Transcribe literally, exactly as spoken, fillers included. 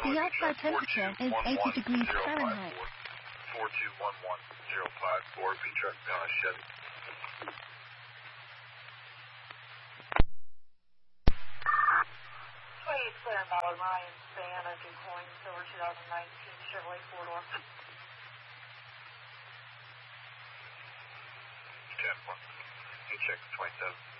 The outside temperature is eighty degrees Fahrenheit. four two one one zero five four, B truck down a Chevy. twenty-eight clear and valid Ryan Span at DuPoint, Silver twenty nineteen Chevrolet four-door. ten one. You check twenty-seven.